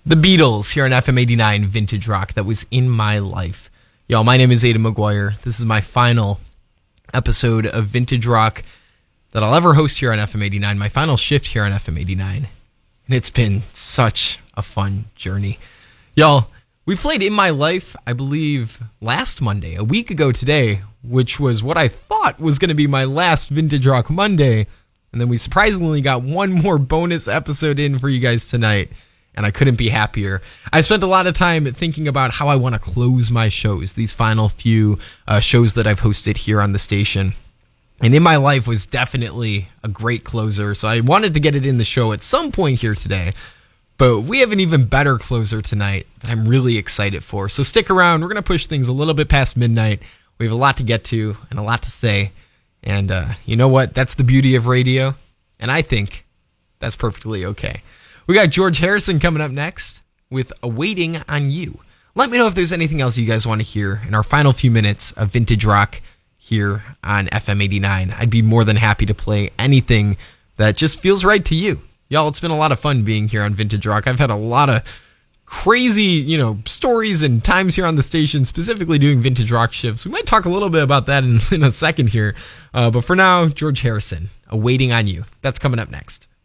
The Beatles here on FM 89 Vintage Rock. That was In My Life. Y'all, my name is Aidan McGuire. This is my final episode of Vintage Rock that I'll ever host here on FM 89. My final shift here on FM 89. And it's been such a fun journey. Y'all, we played In My Life, I believe, last Monday, a week ago today, which was what I thought was going to be my last Vintage Rock Monday. And then we surprisingly got one more bonus episode in for you guys tonight. And I couldn't be happier. I spent a lot of time thinking about how I want to close my shows, these final few shows that I've hosted here on the station. And In My Life was definitely a great closer, so I wanted to get it in the show at some point here today. But we have an even better closer tonight that I'm really excited for. So stick around. We're going to push things a little bit past midnight. We have a lot to get to and a lot to say. And you know what? That's the beauty of radio. And I think that's perfectly okay. We got George Harrison coming up next with Waiting on You. Let me know if there's anything else you guys want to hear in our final few minutes of Vintage Rock here on FM 89. I'd be more than happy to play anything that just feels right to you. Y'all, it's been a lot of fun being here on Vintage Rock. I've had a lot of crazy, stories and times here on the station, specifically doing Vintage Rock shifts. We might talk a little bit about that in a second here. But for now, George Harrison, Waiting on You. That's coming up next.